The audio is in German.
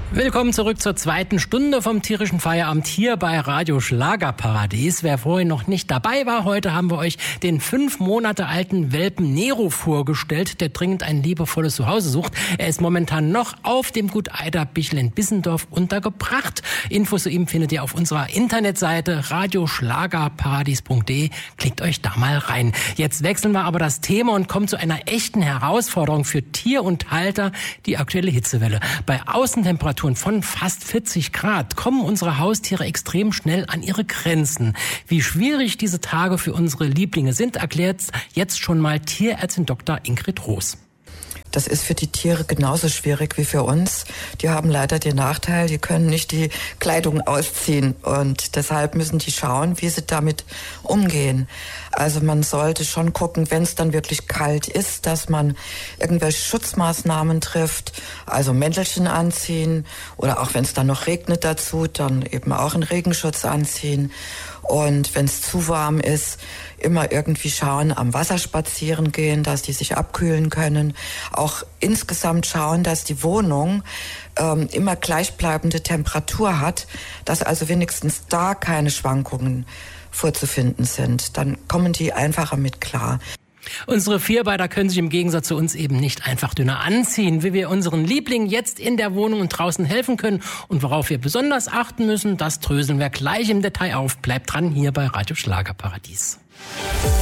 Willkommen zurück zur zweiten Stunde vom tierischen Feierabend hier bei Radio Schlagerparadies. Wer vorhin noch nicht dabei war, heute haben wir euch den 5 Monate alten Welpen Nero vorgestellt, der dringend ein liebevolles Zuhause sucht. Er ist momentan noch auf dem Gut Eiderbichel in Bissendorf untergebracht. Infos zu ihm findet ihr auf unserer Internetseite radioschlagerparadies.de. Klickt euch da mal rein. Jetzt wechseln wir aber das Thema und kommen zu einer echten Herausforderung für Tier und Halter, die aktuelle Hitzewelle. Bei Außentemperaturen von fast 40 Grad kommen unsere Haustiere extrem schnell an ihre Grenzen. Wie schwierig diese Tage für unsere Lieblinge sind, erklärt jetzt schon mal Tierärztin Dr. Ingrid Roos. Das ist für die Tiere genauso schwierig wie für uns. Die haben leider den Nachteil, die können nicht die Kleidung ausziehen und deshalb müssen die schauen, wie sie damit umgehen. Also man sollte schon gucken, wenn es dann wirklich kalt ist, dass man irgendwelche Schutzmaßnahmen trifft, also Mäntelchen anziehen oder auch wenn es dann noch regnet dazu, dann eben auch einen Regenschutz anziehen. Und wenn es zu warm ist, immer irgendwie schauen, am Wasser spazieren gehen, dass die sich abkühlen können. Auch insgesamt schauen, dass die Wohnung immer gleichbleibende Temperatur hat, dass also wenigstens da keine Schwankungen vorzufinden sind. Dann kommen die einfacher mit klar. Unsere Vierbeiner können sich im Gegensatz zu uns eben nicht einfach dünner anziehen. Wie wir unseren Lieblingen jetzt in der Wohnung und draußen helfen können und worauf wir besonders achten müssen, das dröseln wir gleich im Detail auf. Bleibt dran hier bei Radio Schlagerparadies.